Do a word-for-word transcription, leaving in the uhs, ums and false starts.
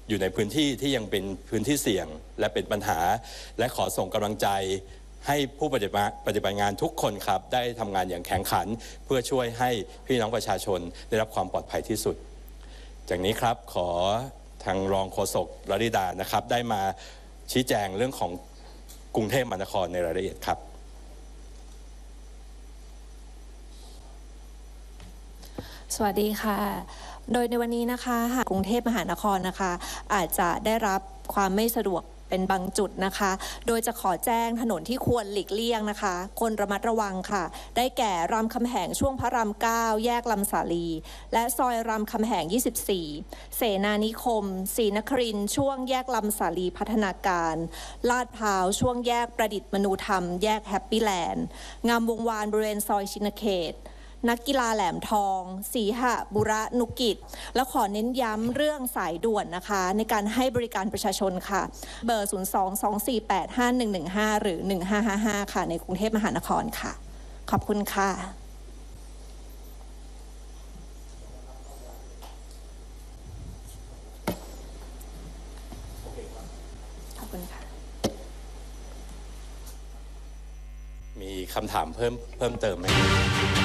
อยู่ในพื้นที่ที่ยังเป็นพื้นที่เสี่ยงและเป็นปัญหาและขอส่งกำลังใจให้ผู้ปฏิบัติปฏิบัติงานทุกคนครับได้ทำงานอย่างแข็งขันเพื่อช่วยให้พี่น้องประชาชนได้รับความปลอดภัยที่สุดจากนี้ครับขอทางรองโฆษกลลิดานะครับได้มาชี้แจงเรื่องของกรุงเทพมหานครในรายละเอียดครับสวัสดีค่ะโดยในวันนี้นะคะหากกรุงเทพมหานครนะคะอาจจะได้รับความไม่สะดวกเป็นบางจุดนะคะโดยจะขอแจ้งถนนที่ควรหลีกเลี่ยงนะคะคนระมัดระวังค่ะได้แก่รามคำแหงช่วงพระรามเก้าแยกลำสาลีและซอยรามคำแหงยี่สิบสี่เสนานิคมศรีนครินทร์ช่วงแยกลำสาลีพัฒนาการลาดพร้าวช่วงแยกประดิษฐ์มนูธรรมแยกแฮปปี้แลนด์งามวงวานบริเวณซอยชินเขตนักกีฬาแหลมทองศรีหบุรนุกิจและขอเน้นย้ำเรื่องสายด่วนนะคะในการให้บริการประชาชนค่ะเบอร์ ศูนย์ สอง สอง สี่ แปด ห้า หนึ่ง หนึ่ง ห้า หรือ หนึ่ง ห้า ห้า ห้า ค่ะในกรุงเทพมหานครค่ะขอบคุณค่ะขอบคุณค่ะมีคำถามเพิ่มเพิ่มเติมไหม